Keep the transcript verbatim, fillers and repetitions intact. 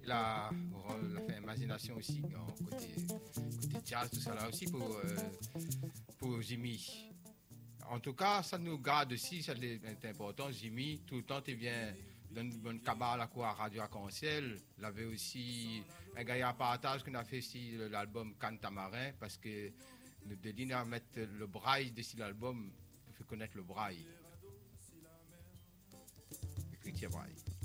la, la fait imagination aussi, hein, côté, côté jazz, tout ça là aussi pour, euh, pour Jimmy. En tout cas, ça nous garde aussi, ça est important. Jimmy, tout le temps, tu viens dans une bonne cabane à quoi à Radio Arc-en-Ciel. Il avait aussi un gars à partage qu'on a fait ici l'album Canne Tamarin parce que nous devons à mettre le braille de l'album pour faire connaître le braille. Écriture braille.